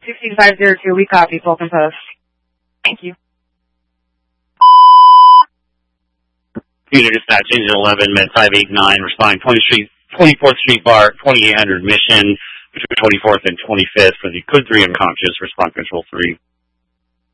16502, we copy, Fulton Post. Thank you. Unit Dispatch Engine 11, Med 589, responding 24th Street Bar, 2800 Mission, between 24th and 25th for the Code 3 unconscious, respond Control 3.